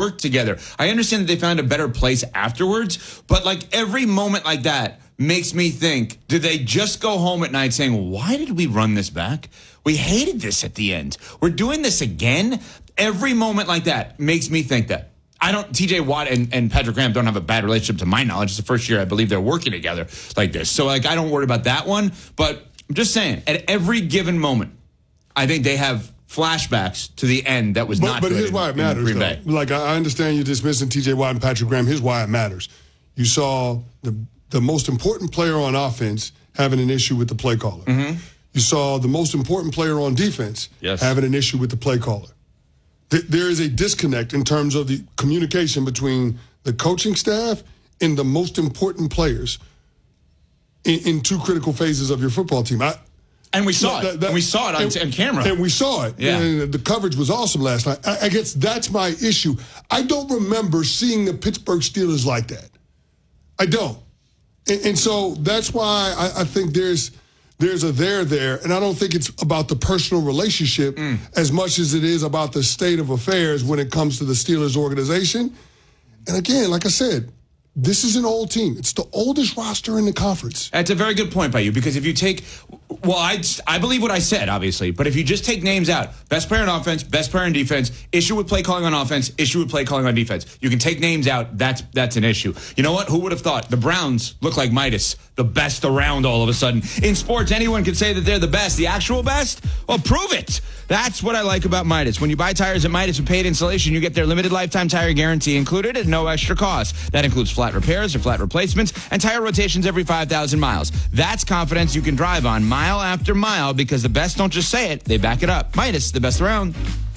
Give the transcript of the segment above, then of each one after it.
worked together. I understand that they found a better place afterwards, but like every moment like that makes me think, did they just go home at night saying, why did we run this back? We hated this at the end. We're doing this again. Every moment like that makes me think that. TJ Watt and Patrick Graham don't have a bad relationship to my knowledge. It's the first year I believe they're working together like this. So like I don't worry about that one, but I'm just saying at every given moment, I think they have flashbacks to the end that was not good. But here's why it matters, though. Like, I understand you're dismissing T.J. Watt and Patrick Graham. Here's why it matters. You saw the most important player on offense having an issue with the play caller. Mm-hmm. You saw the most important player on defense having an issue with the play caller. There is a disconnect in terms of the communication between the coaching staff and the most important players in two critical phases of your football team. And we saw it. And we saw it on camera. And we saw it. Yeah. And the coverage was awesome last night. I guess that's my issue. I don't remember seeing the Pittsburgh Steelers like that. I don't. And so that's why I think there's a there, and I don't think it's about the personal relationship as much as it is about the state of affairs when it comes to the Steelers organization. And again, like I said, this is an old team. It's the oldest roster in the conference. That's a very good point by you, because if you take, I believe what I said, obviously, but if you just take names out, best player on offense, best player on defense, issue with play calling on offense, issue with play calling on defense. You can take names out, that's an issue. You know what? Who would have thought? The Browns look like Midas, the best around all of a sudden. In sports, anyone can say that they're the best. The actual best? Well, prove it. That's what I like about Midas. When you buy tires at Midas with paid installation, you get their limited lifetime tire guarantee included at no extra cost. That includes flat repairs or flat replacements and tire rotations every 5,000 miles. That's confidence you can drive on mile after mile, because the best don't just say it, they back it up. Midas, the best around.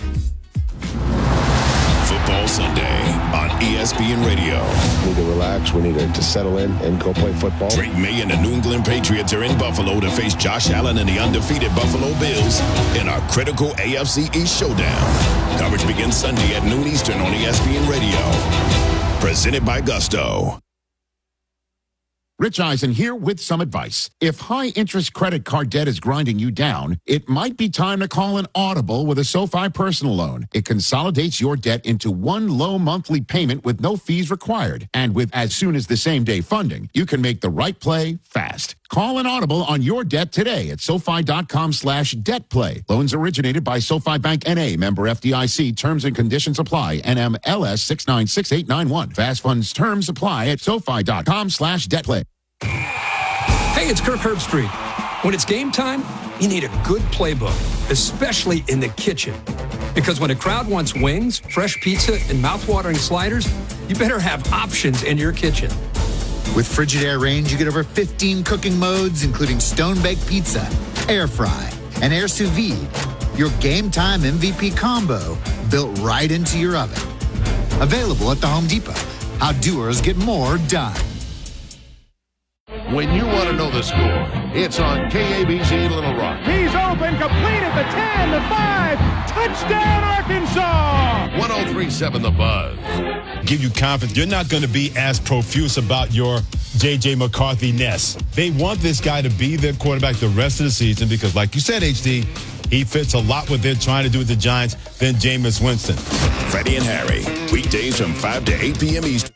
Football Sunday on ESPN Radio. We need to relax. We need to settle in and go play football. Drake May and the New England Patriots are in Buffalo to face Josh Allen and the undefeated Buffalo Bills in our critical AFC East showdown. Coverage begins Sunday at noon Eastern on ESPN Radio. Presented by Gusto. Rich Eisen here with some advice. If high-interest credit card debt is grinding you down, it might be time to call an Audible with a SoFi personal loan. It consolidates your debt into one low monthly payment with no fees required. And with as soon as the same-day funding, you can make the right play fast. Call an Audible on your debt today at SoFi.com/debtplay. Loans originated by SoFi Bank N.A., member FDIC. Terms and conditions apply. NMLS 696891. Fast funds terms apply at SoFi.com/debtplay. Hey, it's Kirk Herbstreit. When it's game time, you need a good playbook, especially in the kitchen. Because when a crowd wants wings, fresh pizza, and mouthwatering sliders, you better have options in your kitchen. With Frigidaire range, you get over 15 cooking modes, including stone-baked pizza, air fry, and air sous vide. Your game time MVP combo built right into your oven. Available at the Home Depot. How doers get more done. When you want to know the score, it's on KABC Little Rock. He's open, complete at the 10, the 5. Touchdown, Arkansas! 103.7 The Buzz. Give you confidence. You're not going to be as profuse about your J.J. McCarthy-ness. They want this guy to be their quarterback the rest of the season because, like you said, HD, he fits a lot what they're trying to do with the Giants than Jameis Winston. Freddie and Harry, weekdays from 5 to 8 p.m. Eastern.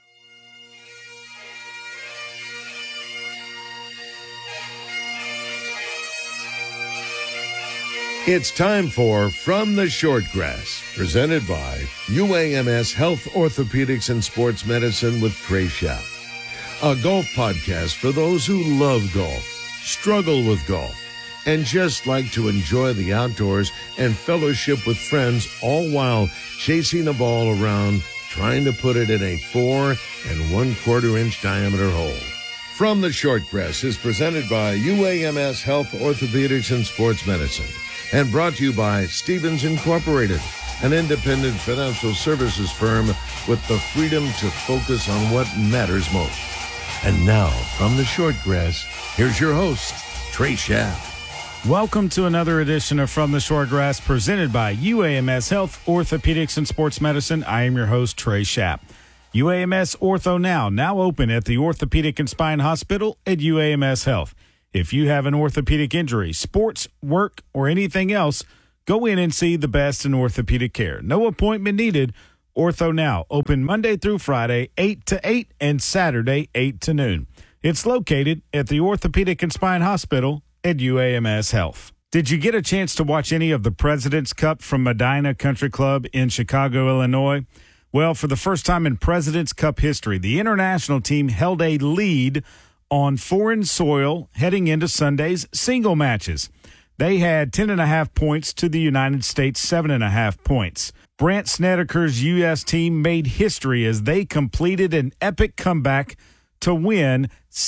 It's time for From the Shortgrass, presented by UAMS Health, Orthopedics, and Sports Medicine with Trey Schaap. A golf podcast for those who love golf, struggle with golf, and just like to enjoy the outdoors and fellowship with friends, all while chasing the ball around, trying to put it in a 4 1/4 inch diameter hole. From the Shortgrass is presented by UAMS Health, Orthopedics, and Sports Medicine, and brought to you by Stevens Incorporated, an independent financial services firm with the freedom to focus on what matters most. And now, from the Shortgrass, here's your host, Trey Schaap. Welcome to another edition of From the Shortgrass, presented by UAMS Health, Orthopedics, and Sports Medicine. I am your host, Trey Schaap. UAMS Ortho now open at the Orthopedic and Spine Hospital at UAMS Health. If you have an orthopedic injury, sports, work, or anything else, go in and see the best in orthopedic care. No appointment needed. Ortho Now, open Monday through Friday, 8 to 8, and Saturday, 8 to noon. It's located at the Orthopedic and Spine Hospital at UAMS Health. Did you get a chance to watch any of the President's Cup from Medina Country Club in Chicago, Illinois? Well, for the first time in President's Cup history, the international team held a lead on foreign soil heading into Sunday's single matches. They had 10.5 points to the United States' 7.5 points. Brant Snedeker's U.S. team made history as they completed an epic comeback to win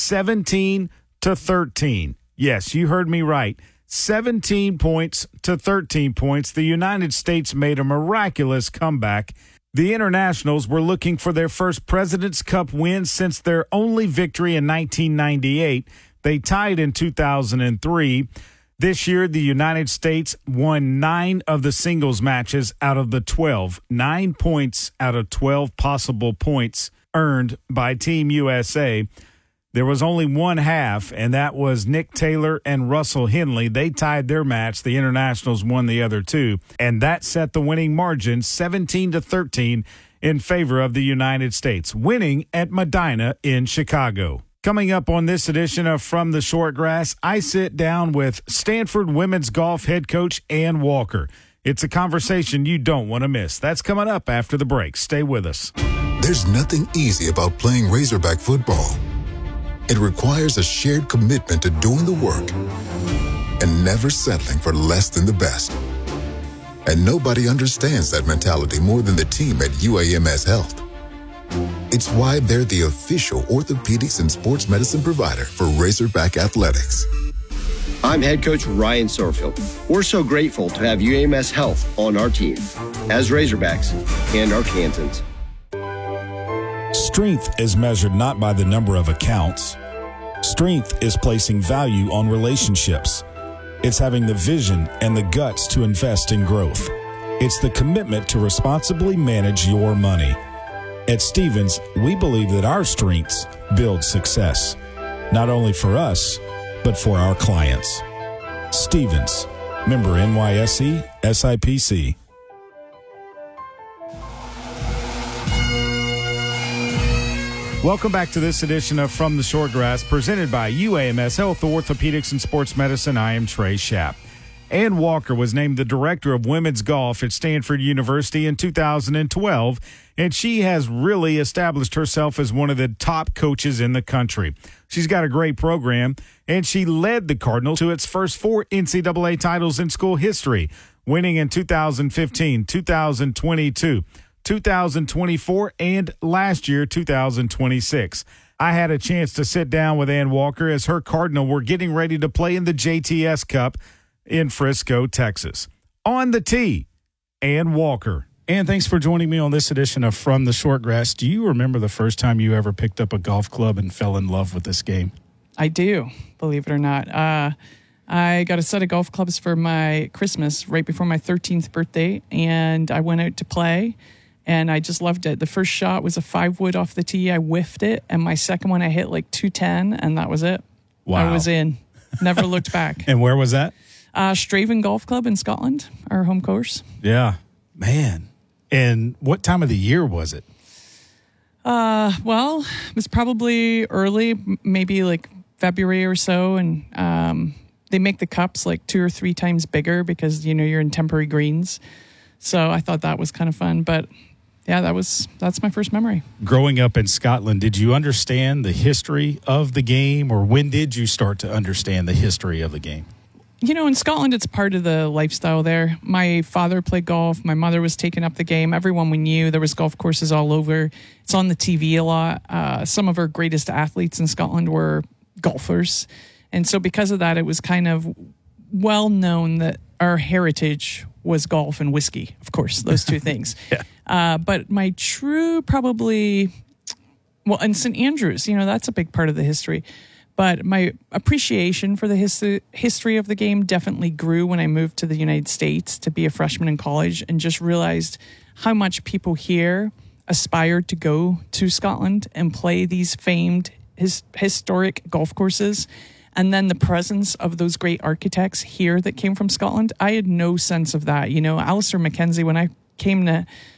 17-13. Yes, you heard me right. 17 points to 13 points. The United States made a miraculous comeback. The Internationals were looking for their first President's Cup win since their only victory in 1998. They tied in 2003. This year, the United States won 9 of the singles matches out of the 12. 9 points out of 12 possible points earned by Team USA. There was only one half, and that was Nick Taylor and Russell Henley. They tied their match. The Internationals won the other 2, and that set the winning margin 17-13 in favor of the United States, winning at Medina in Chicago. Coming up on this edition of From the Short Grass, I sit down with Stanford women's golf head coach Ann Walker. It's a conversation you don't want to miss. That's coming up after the break. Stay with us. There's nothing easy about playing Razorback football. It requires a shared commitment to doing the work and never settling for less than the best. And nobody understands that mentality more than the team at UAMS Health. It's why they're the official orthopedics and sports medicine provider for Razorback Athletics. I'm head coach Ryan Sorfield. We're so grateful to have UAMS Health on our team as Razorbacks and Arkansans. Strength is measured not by the number of accounts. Strength is placing value on relationships. It's having the vision and the guts to invest in growth. It's the commitment to responsibly manage your money. At Stephens, we believe that our strengths build success, not only for us, but for our clients. Stephens, member NYSE, SIPC. Welcome back to this edition of From the Short Grass, presented by UAMS Health, Orthopedics, and Sports Medicine. I am Trey Schapp. Ann Walker was named the director of women's golf at Stanford University in 2012, and she has really established herself as one of the top coaches in the country. She's got a great program, and she led the Cardinals to its first 4 NCAA titles in school history, winning in 2015, 2022, 2024, and last year, 2026. I had a chance to sit down with Ann Walker as her Cardinal were getting ready to play in the JTS Cup in Frisco, Texas. On the tee, Ann Walker. Ann, thanks for joining me on this edition of From the Short Grass. Do you remember the first time you ever picked up a golf club and fell in love with this game? I do, believe it or not. I got a set of golf clubs for my Christmas right before my 13th birthday, and I went out to play. And I just loved it. The first shot was a 5-wood off the tee. I whiffed it. And my second one, I hit like 210, and that was it. Wow. I was in. Never looked back. And where was that? Straven Golf Club in Scotland, our home course. Yeah. Man. And what time of the year was it? Well, it was probably early, maybe like February or so. And they make the cups like 2 or 3 times bigger because, you know, you're in temporary greens. So I thought that was kind of fun. But yeah, that's my first memory. Growing up in Scotland, did you understand the history of the game, or when did you start to understand the history of the game? You know, in Scotland, it's part of the lifestyle there. My father played golf. My mother was taking up the game. Everyone we knew, there was golf courses all over. It's on the TV a lot. Some of our greatest athletes in Scotland were golfers. And so because of that, it was kind of well known that our heritage was golf and whiskey, of course, those 2 things. Yeah. But my true and St. Andrews, you know, that's a big part of the history. But my appreciation for the history of the game definitely grew when I moved to the United States to be a freshman in college and just realized how much people here aspired to go to Scotland and play these famed historic golf courses. And then the presence of those great architects here that came from Scotland, I had no sense of that. You know, Alistair Mackenzie, when I came to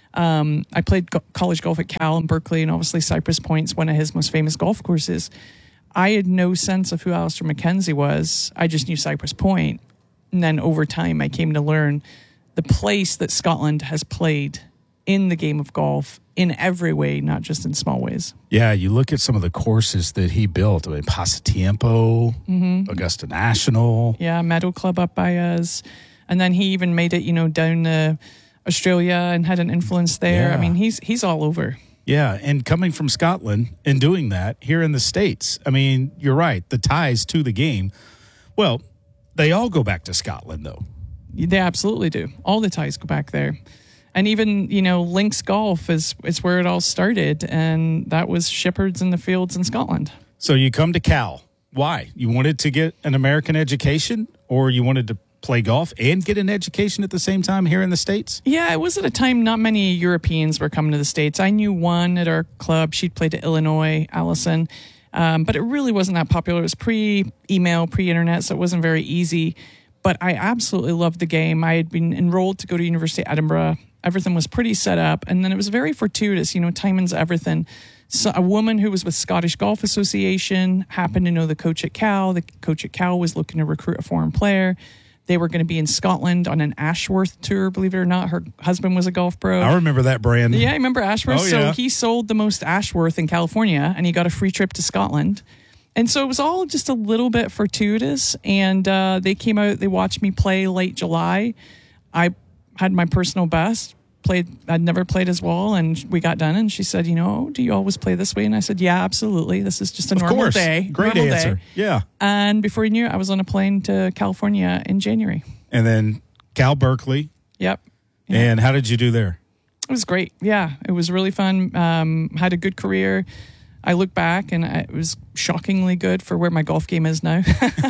I played college golf at Cal and Berkeley, and obviously Cypress Point's one of his most famous golf courses. I had no sense of who Alister MacKenzie was. I just knew Cypress Point. And then over time, I came to learn the place that Scotland has played in the game of golf in every way, not just in small ways. Yeah, you look at some of the courses that he built. I mean, Pasatiempo, Augusta National. Yeah, Meadow Club up by us. And then he even made it, down to Australia and had an influence there. Yeah. I mean, he's all over. Yeah, and coming from Scotland and doing that here in the States, I mean, you're right. The ties to the game, well, they all go back to Scotland, though. They absolutely do. All the ties go back there. And even, links golf is where it all started. And that was Shepherds in the Fields in Scotland. So you come to Cal. Why? You wanted to get an American education, or you wanted to play golf and get an education at the same time here in the States? Yeah, it was at a time not many Europeans were coming to the States. I knew one at our club. She'd played at Illinois, Allison. But it really wasn't that popular. It was pre-email, pre-internet, so it wasn't very easy. But I absolutely loved the game. I had been enrolled to go to University of Edinburgh. Everything was pretty set up. And then it was very fortuitous. Timing's everything. So a woman who was with Scottish Golf Association happened to know the coach at Cal. The coach at Cal was looking to recruit a foreign player. They were going to be in Scotland on an Ashworth tour, believe it or not. Her husband was a golf pro. I remember that brand. Yeah, I remember Ashworth. Oh, yeah. So he sold the most Ashworth in California, and he got a free trip to Scotland. And so it was all just a little bit fortuitous. And they came out, they watched me play late July. I had my personal best. I'd never played as well, and we got done, and she said, do you always play this way? And I said, yeah, absolutely. This is just a normal day. Great normal answer. Day. Yeah. And before you knew it, I was on a plane to California in January. And then Cal Berkeley. Yep. And how did you do there? It was great. Yeah, it was really fun. Had a good career. I look back, and it was shockingly good for where my golf game is now.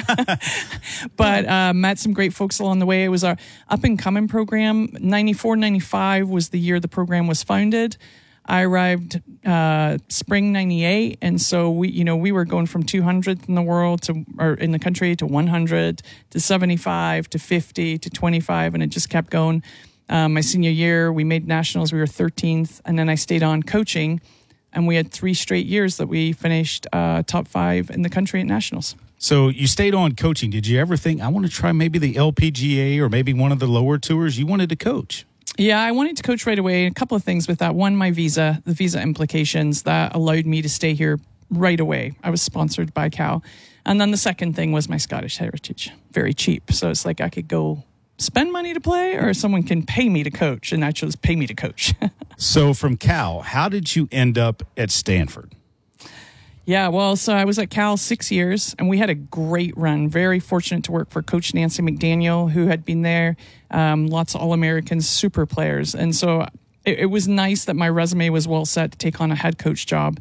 But met some great folks along the way. It was our up-and-coming program. 94, 95 was the year the program was founded. I arrived spring 98, and so we were going from 200th in the world or in the country to 100 to 75 to 50 to 25, and it just kept going. My senior year, we made nationals. We were 13th, and then I stayed on coaching. And we had 3 straight years that we finished top 5 in the country at nationals. So you stayed on coaching. Did you ever think, I want to try maybe the LPGA or maybe one of the lower tours? You wanted to coach. Yeah, I wanted to coach right away. A couple of things with that. One, my visa, the visa implications that allowed me to stay here right away. I was sponsored by Cal. And then the second thing was my Scottish heritage. Very cheap. So it's like I could go spend money to play, or someone can pay me to coach, and I chose pay me to coach. So from Cal, how did you end up at Stanford? Yeah, well, so I was at Cal 6 years, and we had a great run. Very fortunate to work for Coach Nancy McDaniel, who had been there. Lots of All-Americans, super players. And so it was nice that my resume was well set to take on a head coach job.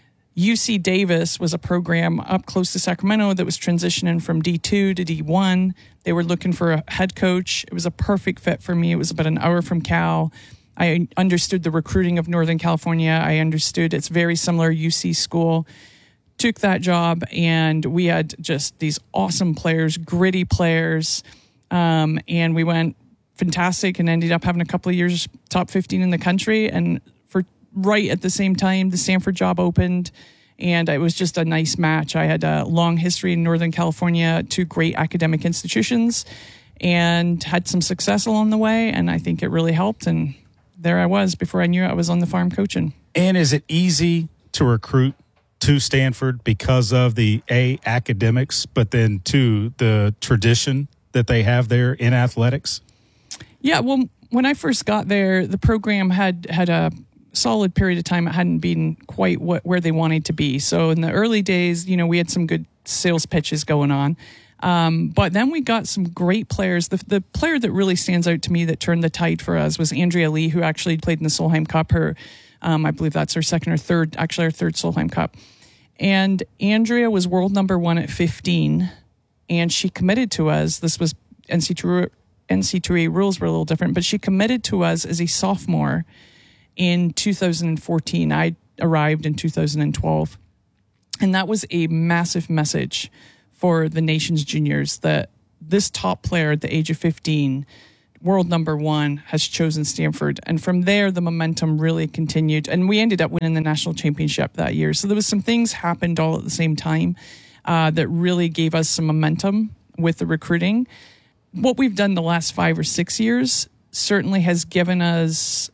UC Davis was a program up close to Sacramento that was transitioning from D2 to D1. They were looking for a head coach. It was a perfect fit for me. It was about an hour from Cal. I understood the recruiting of Northern California. I understood it's very similar UC school. Took that job, and we had just these awesome players, gritty players, and we went fantastic and ended up having a couple of years top 15 in the country. And for right at the same time, the Stanford job opened, and it was just a nice match. I had a long history in Northern California, 2 great academic institutions, and had some success along the way, and I think it really helped. And there I was. Before I knew it, I was on the farm coaching. And is it easy to recruit to Stanford because of the academics, but then the tradition that they have there in athletics? Yeah, well, when I first got there, the program had a solid period of time. It hadn't been quite where they wanted to be. So in the early days, we had some good sales pitches going on. But then we got some great players. The player that really stands out to me that turned the tide for us was Andrea Lee, who actually played in the Solheim Cup. I believe that's her second or third, actually our third Solheim Cup. And Andrea was world number 1 at 15, and she committed to us. This was NC2A rules were a little different, but she committed to us as a sophomore in 2014. I arrived in 2012. And that was a massive message for the nation's juniors that this top player at the age of 15 world number one, has chosen Stanford. And from there, the momentum really continued. And we ended up winning the national championship that year. So there was some things happened all at the same time that really gave us some momentum with the recruiting. What we've done the last 5 or 6 years certainly has given us,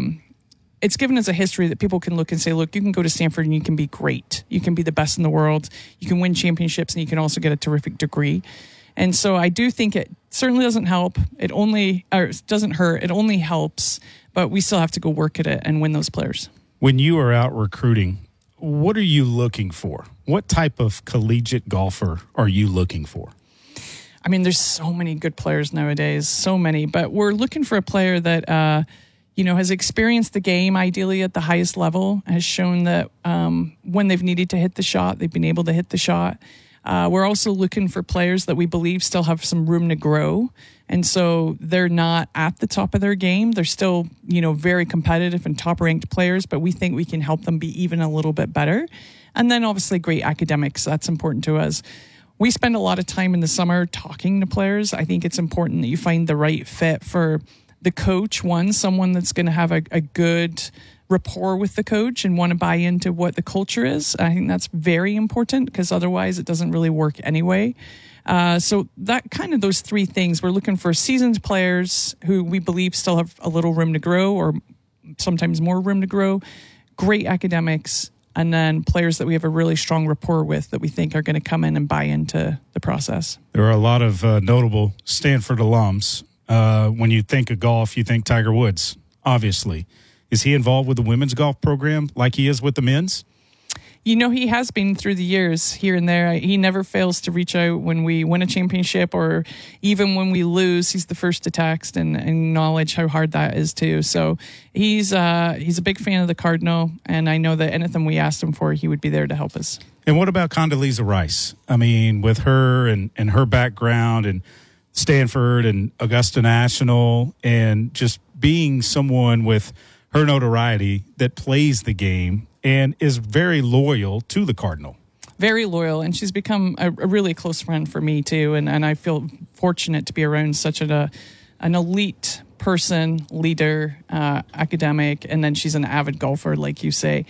it's given us a history that people can look and say, look, you can go to Stanford and you can be great. You can be the best in the world. You can win championships and you can also get a terrific degree. And so I do think it certainly doesn't help. It doesn't hurt. It only helps. But we still have to go work at it and win those players. When you are out recruiting, what are you looking for? What type of collegiate golfer are you looking for? I mean, there's so many good players nowadays, so many. But we're looking for a player that, has experienced the game, ideally at the highest level, has shown that when they've needed to hit the shot, they've been able to hit the shot. We're also looking for players that we believe still have some room to grow. And so they're not at the top of their game. They're still, very competitive and top-ranked players, but we think we can help them be even a little bit better. And then obviously great academics. That's important to us. We spend a lot of time in the summer talking to players. I think it's important that you find the right fit for the coach. Someone that's going to have a good rapport with the coach and want to buy into what the culture is. I think that's very important because otherwise it doesn't really work anyway. So that kind of those three things. We're looking for seasoned players who we believe still have a little room to grow or sometimes more room to grow, great academics, and then players that we have a really strong rapport with that we think are going to come in and buy into the process. There are a lot of notable Stanford alums. When you think of golf, you think Tiger Woods, obviously. Is he involved with the women's golf program like he is with the men's? He has been through the years here and there. He never fails to reach out when we win a championship or even when we lose. He's the first to text and acknowledge how hard that is too. So he's a big fan of the Cardinal, and I know that anything we asked him for, he would be there to help us. And what about Condoleezza Rice? I mean, with her and her background and Stanford and Augusta National and just being someone with her notoriety that plays the game and is very loyal to the Cardinal. Very loyal, and she's become a really close friend for me too, and I feel fortunate to be around such an elite person, leader, academic, and then she's an avid golfer, like you say.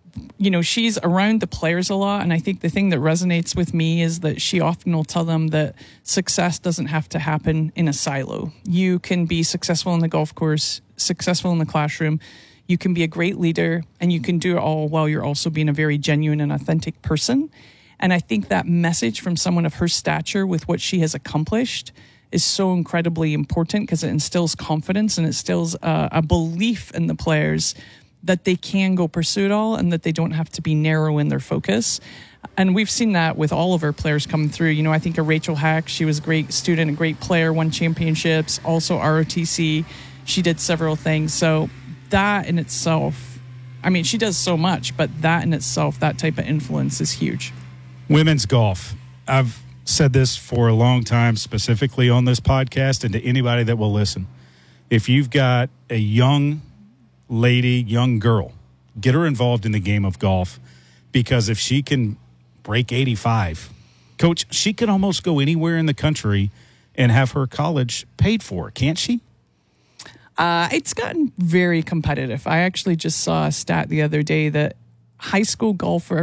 She's around the players a lot, and I think the thing that resonates with me is that she often will tell them that success doesn't have to happen in a silo. You can be successful on the golf course, successful in the classroom, you can be a great leader, and you can do it all while you're also being a very genuine and authentic person. And I think that message from someone of her stature with what she has accomplished is so incredibly important because it instills confidence and it instills a belief in the players that they can go pursue it all and that they don't have to be narrow in their focus. And we've seen that with all of our players coming through. I think of Rachel Hack, she was a great student, a great player, won championships, also ROTC. She did several things. So that in itself, she does so much, but that in itself, that type of influence is huge. Women's golf. I've said this for a long time, specifically on this podcast and to anybody that will listen. If you've got a young lady, young girl, get her involved in the game of golf, because if she can break 85, Coach, she could almost go anywhere in the country and have her college paid for, can't she? It's gotten very competitive. I actually just saw a stat the other day that high school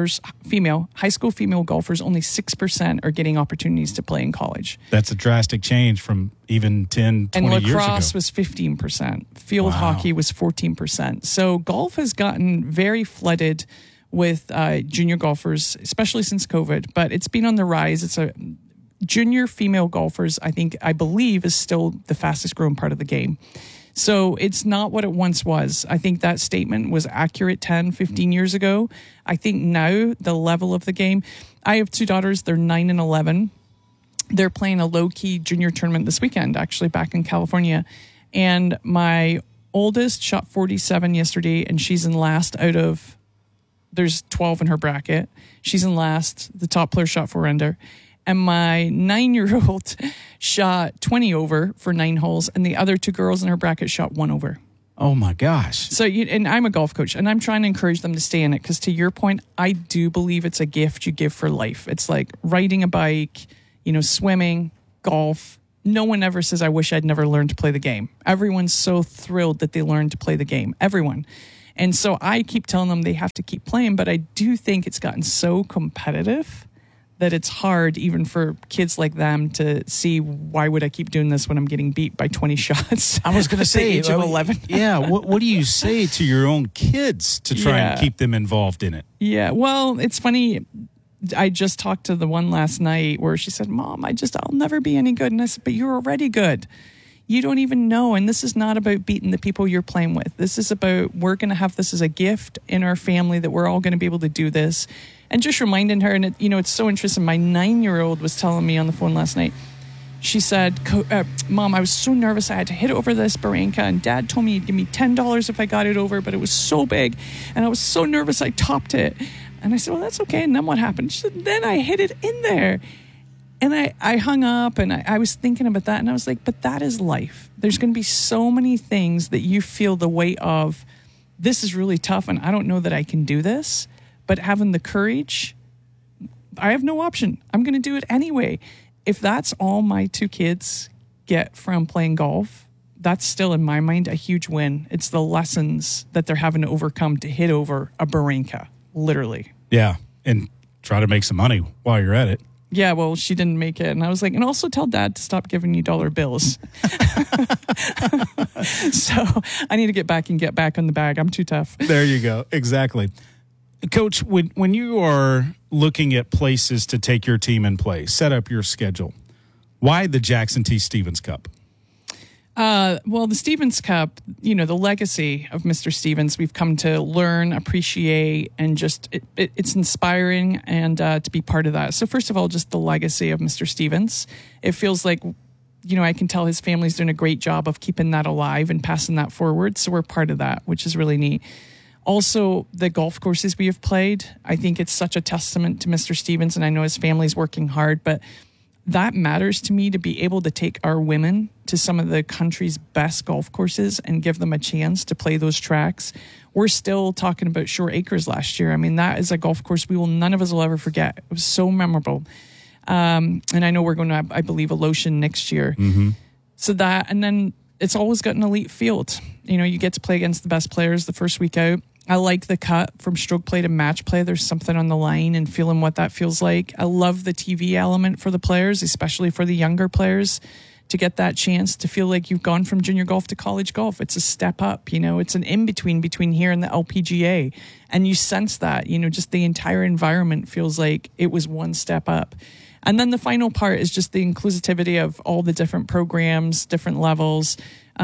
female golfers, only 6% are getting opportunities to play in college. That's a drastic change from even 10, 20 years ago. And lacrosse was 15%. Field hockey was 14%. So golf has gotten very flooded with junior golfers, especially since COVID, but it's been on the rise. It's junior female golfers, I believe, is still the fastest growing part of the game. So it's not what it once was. I think that statement was accurate 10, 15 years ago. I think now the level of the game, I have two daughters, they're 9 and 11. They're playing a low-key junior tournament this weekend, actually, back in California. And my oldest shot 47 yesterday, and she's in last out of, there's 12 in her bracket. She's in last. The top player shot 4 under. And my 9-year-old shot 20 over for 9 holes, and the other 2 girls in her bracket shot 1 over. Oh, my gosh. So, and I'm a golf coach, and I'm trying to encourage them to stay in it, because to your point, I do believe it's a gift you give for life. It's like riding a bike, swimming, golf, no one ever says, I wish I'd never learned to play the game. Everyone's so thrilled that they learned to play the game. Everyone. And so I keep telling them they have to keep playing, but I do think it's gotten so competitive that it's hard even for kids like them to see, why would I keep doing this when I'm getting beat by 20 shots? I was going to say, at the age of 11. Yeah. What do you say to your own kids to try and keep them involved in it? Yeah. Well, it's funny. I just talked to the one last night where she said, Mom, I'll never be any good. And I said, but you're already good. You don't even know. And this is not about beating the people you're playing with. This is about, we're going to have this as a gift in our family that we're all going to be able to do this. And just reminding her, and it's so interesting. My 9-year-old was telling me on the phone last night, she said, Mom, I was so nervous I had to hit over this barranca, and Dad told me he'd give me $10 if I got it over, but it was so big, and I was so nervous I topped it. And I said, well, that's okay. And then what happened? She said, then I hit it in there. And I hung up, and I was thinking about that, and I was like, but that is life. There's going to be so many things that you feel the weight of, this is really tough, and I don't know that I can do this. But having the courage, I have no option. I'm going to do it anyway. If that's all my 2 kids get from playing golf, that's still, in my mind, a huge win. It's the lessons that they're having to overcome to hit over a barranca, literally. Yeah, and try to make some money while you're at it. Yeah, well, she didn't make it. And I was like, and also tell Dad to stop giving you dollar bills. So I need to get back on the bag. I'm too tough. There you go. Exactly. Coach, when you are looking at places to take your team and play, set up your schedule, why the Jackson T. Stevens Cup? Well, the Stevens Cup, the legacy of Mr. Stevens, we've come to learn, appreciate, and just it's inspiring and to be part of that. So first of all, just the legacy of Mr. Stevens. It feels like, I can tell his family's doing a great job of keeping that alive and passing that forward. So we're part of that, which is really neat. Also, the golf courses we have played, I think it's such a testament to Mr. Stevens, and I know his family's working hard, but that matters to me, to be able to take our women to some of the country's best golf courses and give them a chance to play those tracks. We're still talking about Shore Acres last year. I mean, that is a golf course none of us will ever forget. It was so memorable. And I know we're going to have, I believe, a Lotion next year. Mm-hmm. So that, and then it's always got an elite field. You get to play against the best players the first week out. I like the cut from stroke play to match play. There's something on the line and feeling what that feels like. I love the TV element for the players, especially for the younger players, to get that chance to feel like you've gone from junior golf to college golf. It's a step up, it's an in-between here and the LPGA. And you sense that, just the entire environment feels like it was one step up. And then the final part is just the inclusivity of all the different programs, different levels,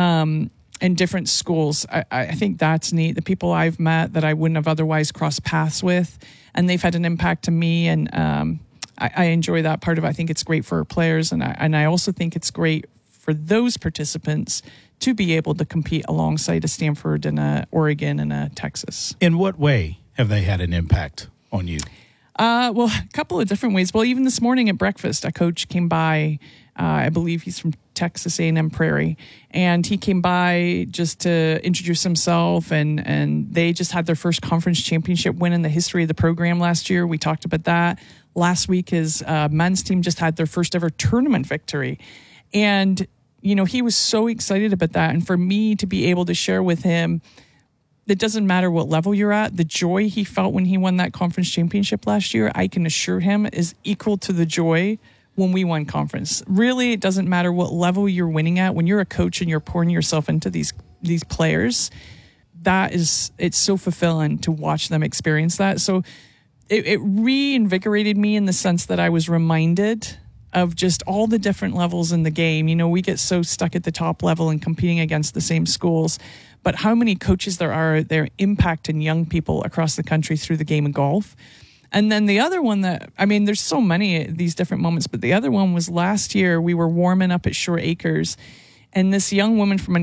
and different schools. I think that's neat. The people I've met that I wouldn't have otherwise crossed paths with, and they've had an impact to me, and I enjoy that part of it. I think it's great for our players, and I also think it's great for those participants to be able to compete alongside a Stanford and a Oregon and a Texas. In what way have they had an impact on you? Well, a couple of different ways. Well, even this morning at breakfast, a coach came by. I believe he's from Texas A&M Prairie, and he came by just to introduce himself, and they just had their first conference championship win in the history of the program last year. We talked about that. Last week, his men's team just had their first ever tournament victory, and he was so excited about that. And for me to be able to share with him, it doesn't matter what level you're at, the joy he felt when he won that conference championship last year, I can assure him is equal to the joy when we won conference. Really, it doesn't matter what level you're winning at. When you're a coach and you're pouring yourself into these players, it's so fulfilling to watch them experience that. So it reinvigorated me in the sense that I was reminded of just all the different levels in the game. We get so stuck at the top level and competing against the same schools, but how many coaches there are out there impacting young people across the country through the game of golf. And then the other one there's so many of these different moments, but the other one was last year. We were warming up at Shore Acres, and this young woman from an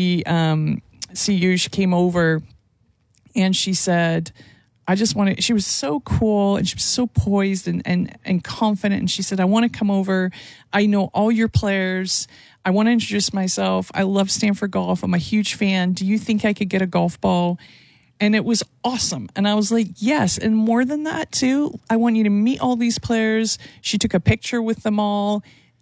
HBCU, she came over and she said, she was so cool and she was so poised and confident. And she said, I want to come over. I know all your players. I want to introduce myself. I love Stanford Golf. I'm a huge fan. Do you think I could get a golf ball? And it was awesome. And I was like, yes. And more than that, too, I want you to meet all these players. She took a picture with them all.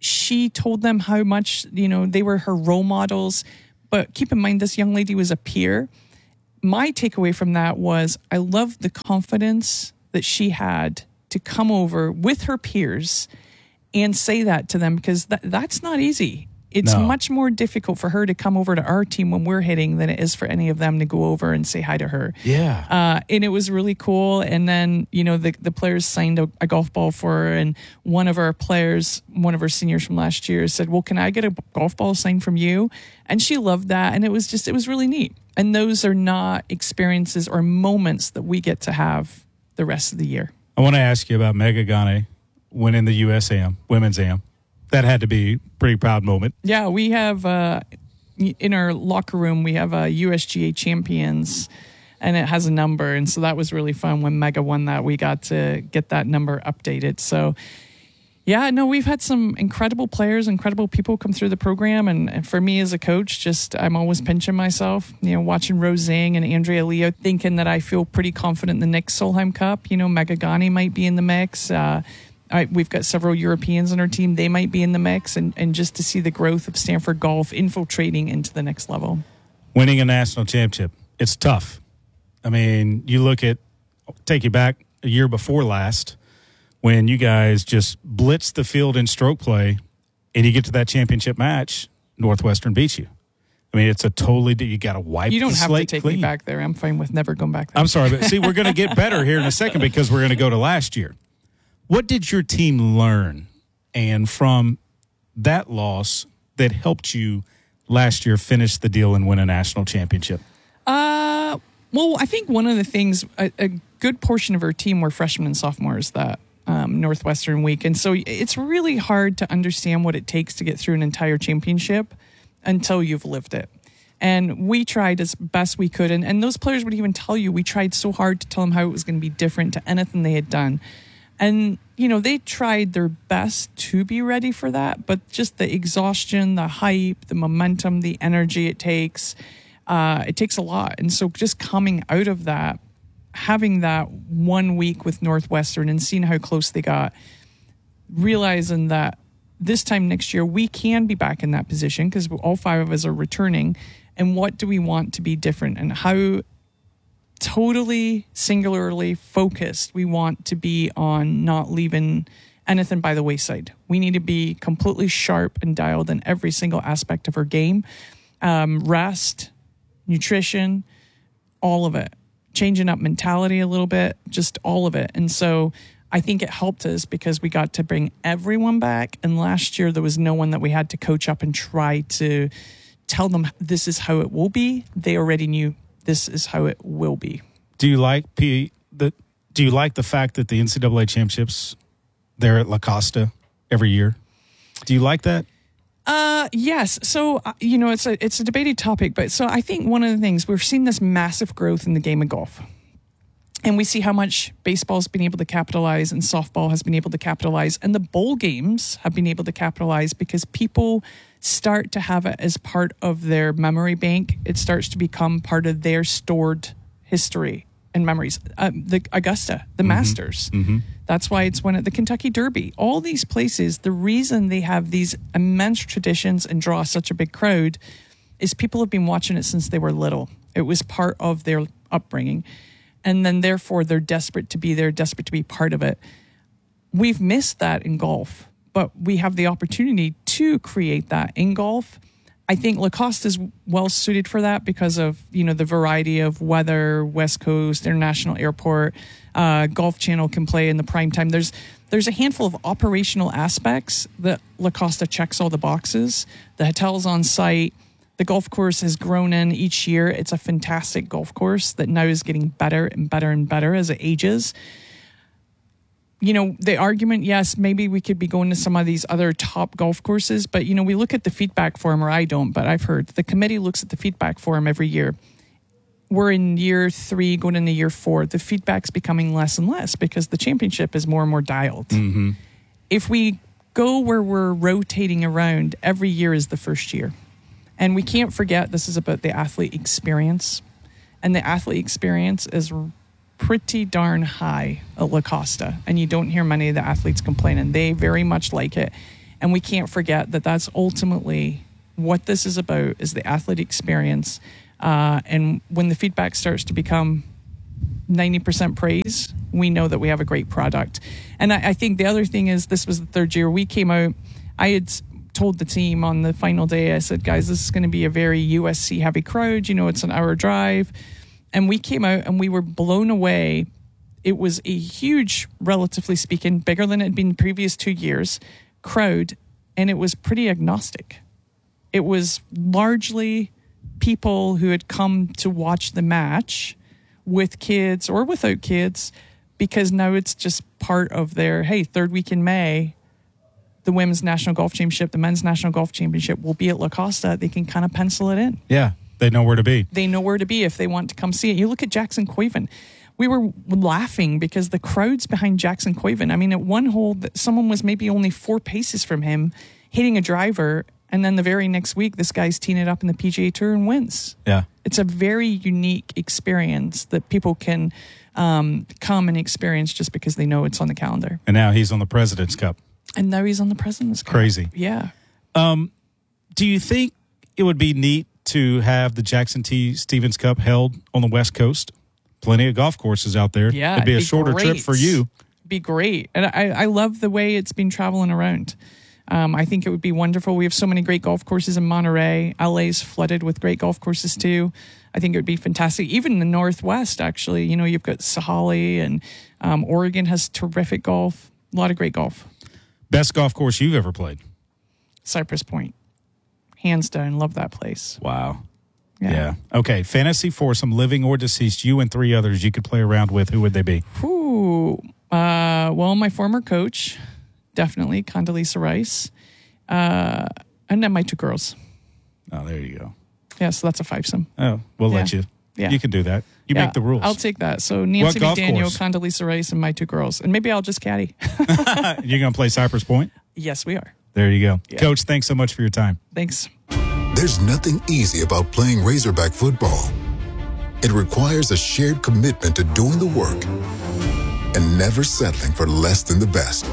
she told them how much, they were her role models. But keep in mind, this young lady was a peer. My takeaway from that was I loved the confidence that she had to come over with her peers and say that to them, because that's not easy. It's much more difficult for her to come over to our team when we're hitting than it is for any of them to go over and say hi to her. Yeah. And it was really cool. And then, the players signed a golf ball for her. And one of our seniors from last year said, well, can I get a golf ball signed from you? And she loved that. And it was really neat. And those are not experiences or moments that we get to have the rest of the year. I want to ask you about Megha Ganne winning the USAM, Women's AM. That had to be a pretty proud moment. Yeah, we have in our locker room, we have USGA champions, and it has a number. And so that was really fun. When Megha won that, we got to get that number updated. So, yeah, no, we've had some incredible players, incredible people come through the program. And for me as a coach, I'm always pinching myself, watching Rose Zhang and Andrea Leo, thinking that I feel pretty confident in the next Solheim Cup. Megha Ganne might be in the mix. We've got several Europeans on our team. They might be in the mix. And just to see the growth of Stanford Golf infiltrating into the next level. Winning a national championship, it's tough. I mean, take you back a year before last, when you guys just blitzed the field in stroke play and you get to that championship match, Northwestern beats you. I mean, it's you got to wipe the slate. You don't have to take me back there. I'm fine with never going back there. I'm sorry, but see, we're going to get better here in a second because we're going to go to last year. What did your team learn, and from that loss, that helped you last year finish the deal and win a national championship? Well, I think one of the things, a good portion of our team were freshmen and sophomores that Northwestern week. And so it's really hard to understand what it takes to get through an entire championship until you've lived it. And we tried as best we could. And those players would even tell you, we tried so hard to tell them how it was going to be different to anything they had done. And, they tried their best to be ready for that. But just the exhaustion, the hype, the momentum, the energy it takes a lot. And so just coming out of that, having that 1 week with Northwestern and seeing how close they got, realizing that this time next year we can be back in that position because all 5 of us are returning. And what do we want to be different, and how totally singularly focused we want to be on not leaving anything by the wayside. We need to be completely sharp and dialed in every single aspect of our game. Rest, nutrition, all of it. Changing up mentality a little bit, just all of it. And so I think it helped us because we got to bring everyone back. And last year there was no one that we had to coach up and try to tell them this is how it will be. They already knew this is how it will be. Do you like the fact that the NCAA championships, they're at La Costa every year? Do you like that? Yes. So, it's a debated topic, but so I think one of the things, we're seeing this massive growth in the game of golf. And we see how much baseball's been able to capitalize and softball has been able to capitalize. And the bowl games have been able to capitalize because people start to have it as part of their memory bank. It starts to become part of their stored history and memories. The Augusta, the Masters. Mm-hmm. That's why it's won at the Kentucky Derby. All these places, the reason they have these immense traditions and draw such a big crowd is people have been watching it since they were little. It was part of their upbringing. And then therefore they're desperate to be there, desperate to be part of it. We've missed that in golf, but we have the opportunity to create that in golf. I think La Costa is well suited for that because of, the variety of weather, West Coast, International Airport, Golf Channel can play in the prime time. There's a handful of operational aspects that La Costa checks all the boxes. The hotel's on site. The golf course has grown in each year. It's a fantastic golf course that now is getting better and better and better as it ages. The argument, yes, maybe we could be going to some of these other top golf courses, but, we look at the feedback form, or I don't, but I've heard the committee looks at the feedback form every year. We're in year 3, going into year 4. The feedback's becoming less and less because the championship is more and more dialed. Mm-hmm. If we go where we're rotating around, every year is the first year. And we can't forget this is about the athlete experience. And the athlete experience is pretty darn high at La Costa. And you don't hear many of the athletes complaining. They very much like it. And we can't forget that that's ultimately what this is about, is the athlete experience. And when the feedback starts to become 90% praise, we know that we have a great product. And I think the other thing is, this was the third year we came out. I had told the team on the final day, I said, guys, this is going to be a very USC heavy crowd. You know, it's an hour drive. And we came out and we were blown away. It was a huge, relatively speaking, bigger than it had been the previous 2 years, crowd. And it was pretty agnostic. It was largely people who had come to watch the match with kids or without kids, because now it's just part of their, hey, third week in May, the Women's National Golf Championship, the Men's National Golf Championship will be at La Costa. They can kind of pencil it in. Yeah, they know where to be. They know where to be if they want to come see it. You look at Jackson Coyven. We were laughing because the crowds behind Jackson Coyven, I mean, at one hole, someone was maybe only 4 paces from him hitting a driver, and then the very next week, this guy's teeing it up in the PGA Tour and wins. Yeah. It's a very unique experience that people can come and experience just because they know it's on the calendar. And now he's on the President's Cup. And now he's on the President's Cup. Crazy. Yeah. Do you think it would be neat to have the Jackson T. Stevens Cup held on the West Coast? Plenty of golf courses out there. Yeah. It'd be a shorter trip for you. Be great. And I love the way it's been traveling around. I think it would be wonderful. We have so many great golf courses in Monterey. LA's flooded with great golf courses too. I think it would be fantastic. Even the Northwest, actually. You know, you've got Sahalee, and Oregon has terrific golf. A lot of great golf. Best golf course you've ever played? Cypress Point. Hands down. Love that place. Wow. Yeah. Okay. Fantasy foursome, living or deceased, you and 3 others you could play around with. Who would they be? Ooh. Well, my former coach, definitely, Condoleezza Rice. And then my 2 girls. Oh, there you go. Yeah, so that's a fivesome. Oh, we'll let you. Yeah. You can do that. You make the rules. I'll take that. So Nancy What golf McDaniel, course? Condoleezza Rice, and my 2 girls. And maybe I'll just caddy. You're going to play Cypress Point? Yes, we are. There you go. Yeah. Coach, thanks so much for your time. Thanks. There's nothing easy about playing Razorback football. It requires a shared commitment to doing the work and never settling for less than the best.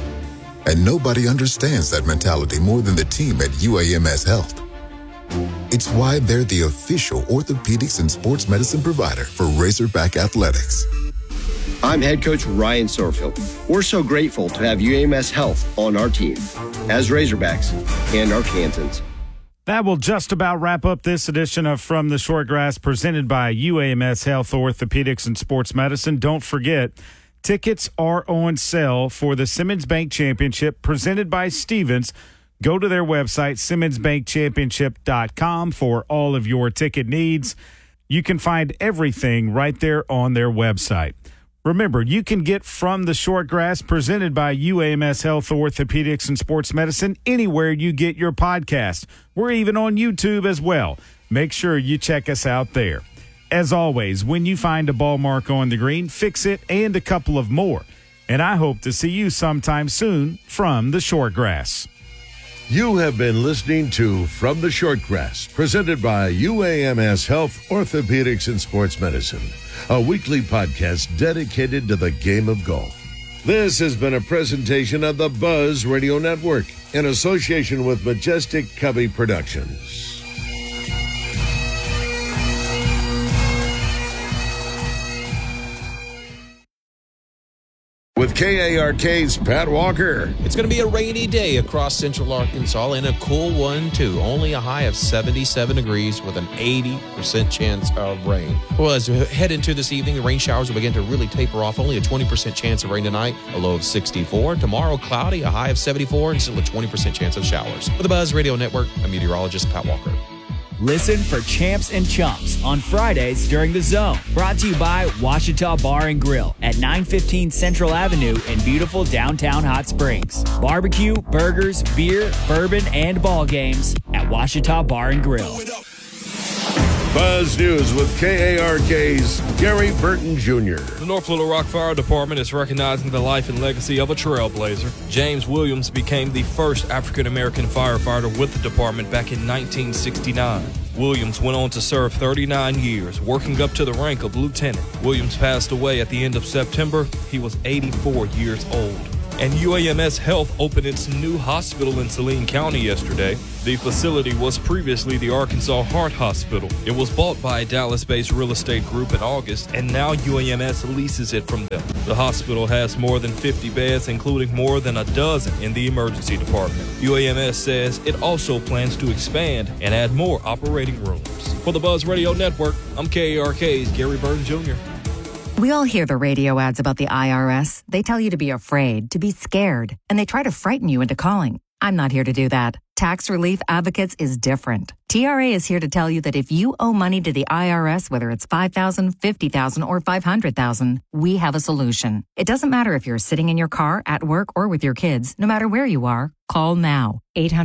And nobody understands that mentality more than the team at UAMS Health. It's why they're the official orthopedics and sports medicine provider for Razorback Athletics. I'm head coach Ryan Sorfield. We're so grateful to have UAMS Health on our team as Razorbacks and our Cantons. That will just about wrap up this edition of From the Shortgrass, presented by UAMS Health, Orthopedics, and Sports Medicine. Don't forget, tickets are on sale for the Simmons Bank Championship, presented by Stevens. Go to their website, SimmonsBankChampionship.com, for all of your ticket needs. You can find everything right there on their website. Remember, you can get From the Shortgrass, presented by UAMS Health, Orthopedics, and Sports Medicine, anywhere you get your podcast. We're even on YouTube as well. Make sure you check us out there. As always, when you find a ball mark on the green, fix it and a couple of more. And I hope to see you sometime soon from the Shortgrass. You have been listening to From the Shortgrass, presented by UAMS Health, Orthopedics, and Sports Medicine, a weekly podcast dedicated to the game of golf. This has been a presentation of the Buzz Radio Network in association with Majestic Cubby Productions. With KARK's Pat Walker. It's going to be a rainy day across central Arkansas and a cool one, too. Only a high of 77 degrees with an 80% chance of rain. Well, as we head into this evening, the rain showers will begin to really taper off. Only a 20% chance of rain tonight, a low of 64. Tomorrow, cloudy, a high of 74, and still a 20% chance of showers. For the Buzz Radio Network, I'm meteorologist Pat Walker. Listen for Champs and Chumps on Fridays during The Zone. Brought to you by Washita Bar and Grill at 915 Central Avenue in beautiful downtown Hot Springs. Barbecue, burgers, beer, bourbon, and ball games at Washita Bar and Grill. Buzz News with KARK's Gary Burton Jr. The North Little Rock Fire Department is recognizing the life and legacy of a trailblazer. James Williams became the first African-American firefighter with the department back in 1969. Williams went on to serve 39 years, working up to the rank of lieutenant. Williams passed away at the end of September. He was 84 years old. And UAMS Health opened its new hospital in Saline County yesterday. The facility was previously the Arkansas Heart Hospital. It was bought by a Dallas-based real estate group in August, and now UAMS leases it from them. The hospital has more than 50 beds, including more than a dozen in the emergency department. UAMS says it also plans to expand and add more operating rooms. For the Buzz Radio Network, I'm KARK's Gary Burton Jr. We all hear the radio ads about the IRS. They tell you to be afraid, to be scared, and they try to frighten you into calling. I'm not here to do that. Tax Relief Advocates is different. TRA is here to tell you that if you owe money to the IRS, whether it's $5,000, $50,000, or $500,000, we have a solution. It doesn't matter if you're sitting in your car, at work, or with your kids. No matter where you are, call now.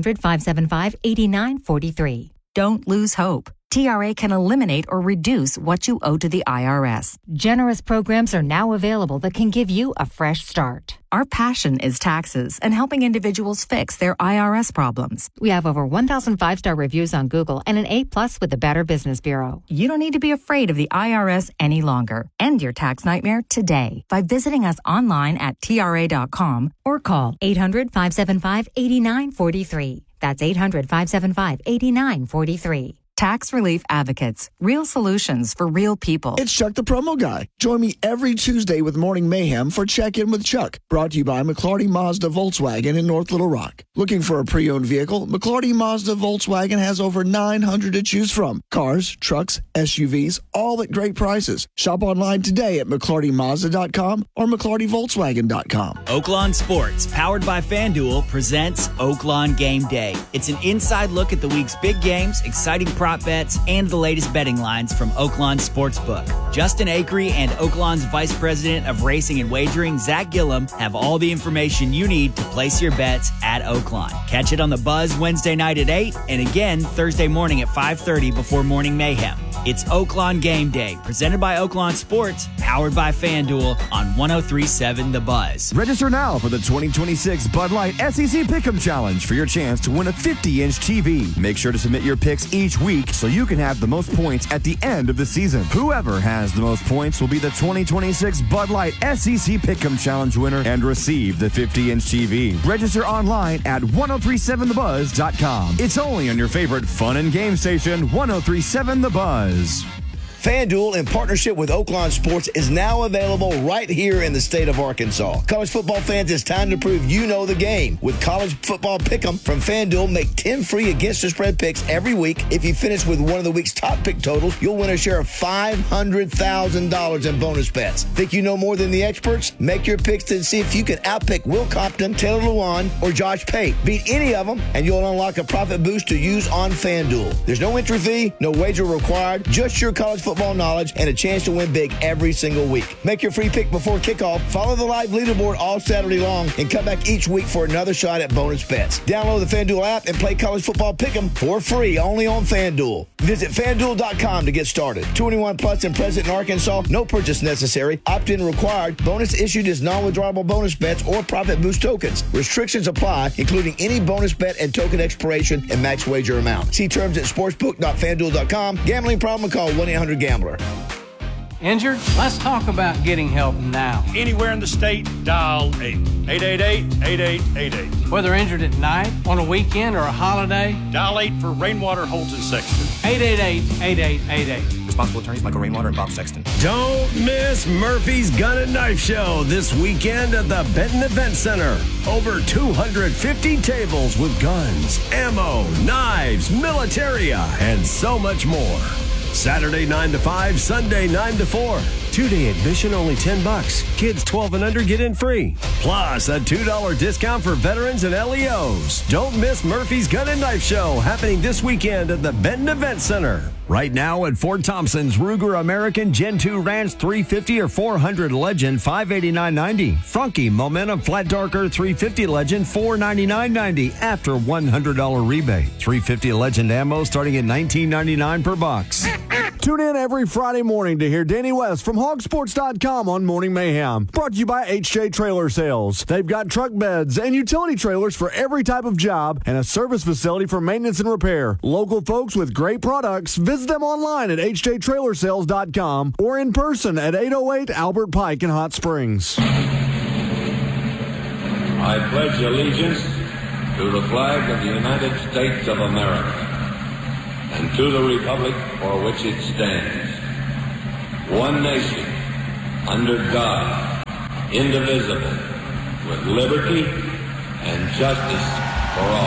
800-575-8943. Don't lose hope. TRA can eliminate or reduce what you owe to the IRS. Generous programs are now available that can give you a fresh start. Our passion is taxes and helping individuals fix their IRS problems. We have over 1,000 5-star reviews on Google and an A+ with the Better Business Bureau. You don't need to be afraid of the IRS any longer. End your tax nightmare today by visiting us online at TRA.com or call 800-575-8943. That's 800-575-8943. Tax Relief Advocates. Real solutions for real people. It's Chuck the Promo Guy. Join me every Tuesday with Morning Mayhem for Check-In with Chuck. Brought to you by McClarty Mazda Volkswagen in North Little Rock. Looking for a pre-owned vehicle? McClarty Mazda Volkswagen has over 900 to choose from. Cars, trucks, SUVs, all at great prices. Shop online today at McClartyMazda.com or McClartyVolkswagen.com. Oaklawn Sports, powered by FanDuel, presents Oaklawn Game Day. It's an inside look at the week's big games, exciting prop bets, and the latest betting lines from Oaklawn Sportsbook. Justin Akery and Oaklawn's Vice President of Racing and Wagering, Zach Gillum, have all the information you need to place your bets at Oaklawn. Catch it on the Buzz Wednesday night at 8 and again Thursday morning at 5:30 before Morning Mayhem. It's Oaklawn Game Day, presented by Oaklawn Sports, powered by FanDuel on 103.7 The Buzz. Register now for the 2026 Bud Light SEC Pick'em Challenge for your chance to win a 50-inch TV. Make sure to submit your picks each week so you can have the most points at the end of the season. Whoever has the most points will be the 2026 Bud Light SEC Pick'em Challenge winner and receive the 50-inch TV. Register online at 1037thebuzz.com. It's only on your favorite fun and game station, 1037 The Buzz. FanDuel, in partnership with Oaklawn Sports, is now available right here in the state of Arkansas. College football fans, it's time to prove you know the game. With College Football Pick'em from FanDuel, make 10 free against the spread picks every week. If you finish with one of the week's top pick totals, you'll win a share of $500,000 in bonus bets. Think you know more than the experts? Make your picks to see if you can outpick Will Compton, Taylor Lewan, or Josh Pate. Beat any of them, and you'll unlock a profit boost to use on FanDuel. There's no entry fee, no wager required, just your college football knowledge and a chance to win big every single week. Make your free pick before kickoff, follow the live leaderboard all Saturday long, and come back each week for another shot at bonus bets. Download the FanDuel app and play College Football Pick'em for free only on FanDuel. Visit FanDuel.com to get started. 21 plus and present in Arkansas. No purchase necessary. Opt-in required. Bonus issued as non-withdrawable bonus bets or profit boost tokens. Restrictions apply, including any bonus bet and token expiration and max wager amount. See terms at sportsbook.fanduel.com. Gambling problem? Call 1-800-GAMBLER. Injured? Let's talk about getting help now. Anywhere in the state, dial 888-8888. Whether injured at night, on a weekend, or a holiday, dial 8 for Rainwater Holton Sexton. 888-8888. Responsible attorneys Michael Rainwater and Bob Sexton. Don't miss Murphy's Gun and Knife Show this weekend at the Benton Event Center. Over 250 tables with guns, ammo, knives, militaria, and so much more. Saturday 9 to 5, Sunday 9 to 4. 2-day admission only $10. Kids 12 and under get in free. Plus a $2 discount for veterans and LEOs. Don't miss Murphy's Gun and Knife Show happening this weekend at the Benton Event Center. Right now at Fort Thompson's, Ruger American Gen 2 Ranch 350 or 400 Legend $589.90. Frunky Momentum Flat Darker 350 Legend $499.90 after $100 rebate. 350 Legend ammo starting at $19.99 per box. Tune in every Friday morning to hear Danny West from hogsports.com on Morning Mayhem. Brought to you by HJ Trailer Sales. They've got truck beds and utility trailers for every type of job and a service facility for maintenance and repair. Local folks with great products. Visit them online at hjtrailersales.com or in person at 808 Albert Pike in Hot Springs. I pledge allegiance to the flag of the United States of America and to the republic for which it stands, one nation, under God, indivisible, with liberty and justice for all.